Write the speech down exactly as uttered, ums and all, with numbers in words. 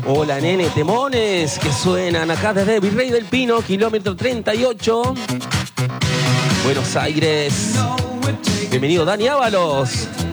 Hola, nene, temones que suenan acá desde Virrey del Pino, kilómetro treinta y ocho, Buenos Aires. Bienvenido, Dani Ábalos.